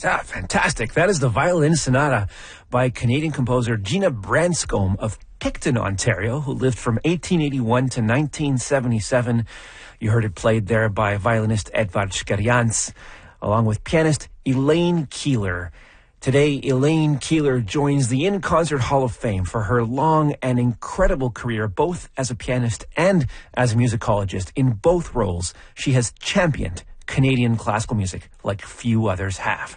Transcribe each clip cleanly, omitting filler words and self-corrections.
Fantastic. That is the Violin Sonata by Canadian composer Gina Branscombe of Picton, Ontario, who lived from 1881 to 1977. You heard it played there by violinist Edvard Skarians, along with pianist Elaine Keeler. Today, Elaine Keeler joins the In Concert Hall of Fame for her long and incredible career, both as a pianist and as a musicologist. In both roles, she has championed Canadian classical music like few others have.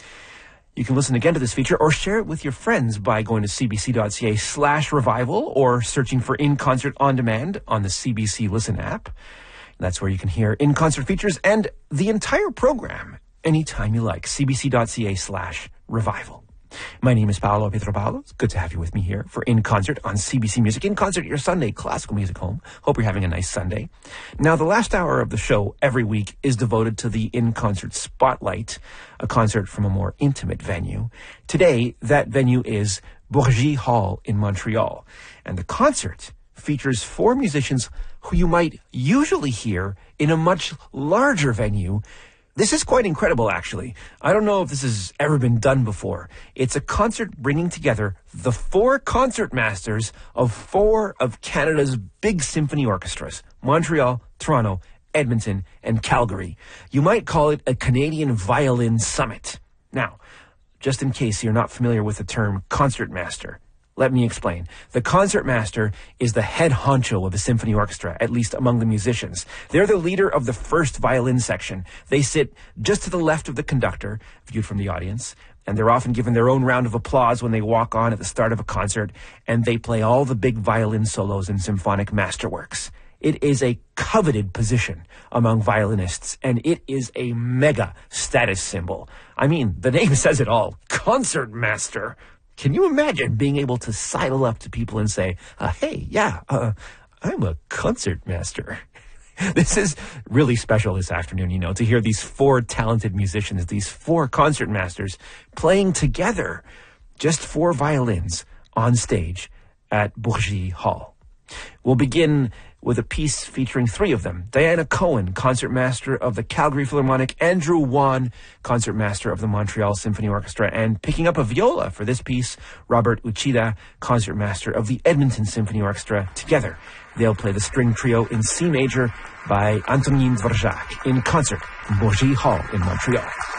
You can listen again to this feature or share it with your friends by going to cbc.ca/revival or searching for In Concert On Demand on the CBC Listen app. That's where you can hear in-concert features and the entire program anytime you like. cbc.ca/revival. My name is Paolo Pietropalo. It's good to have you with me here for In Concert on CBC Music. In Concert, your Sunday classical music home. Hope you're having a nice Sunday. Now, the last hour of the show every week is devoted to the In Concert Spotlight, a concert from a more intimate venue. Today, that venue is Bourgie Hall in Montreal. And the concert features four musicians who you might usually hear in a much larger venue. This is quite incredible, actually. I don't know if this has ever been done before. It's a concert bringing together the four concertmasters of four of Canada's big symphony orchestras: Montreal, Toronto, Edmonton, and Calgary. You might call it a Canadian Violin Summit. Now, just in case you're not familiar with the term concertmaster, let me explain. The concertmaster is the head honcho of a symphony orchestra, at least among the musicians. They're the leader of the first violin section. They sit just to the left of the conductor, viewed from the audience, and they're often given their own round of applause when they walk on at the start of a concert, and they play all the big violin solos and symphonic masterworks. It is a coveted position among violinists, and it is a mega status symbol. I mean, the name says it all. Concertmaster. Can you imagine being able to sidle up to people and say, I'm a concertmaster. This is really special this afternoon, to hear these four talented musicians, these four concertmasters playing together, just four violins on stage at Bourgie Hall. We'll begin with a piece featuring three of them: Diana Cohen, concertmaster of the Calgary Philharmonic; Andrew Wan, concertmaster of the Montreal Symphony Orchestra; and picking up a viola for this piece, Robert Uchida, concertmaster of the Edmonton Symphony Orchestra. Together, they'll play the string trio in C major by Antonin Dvorak in concert, Bourgie Hall in Montreal.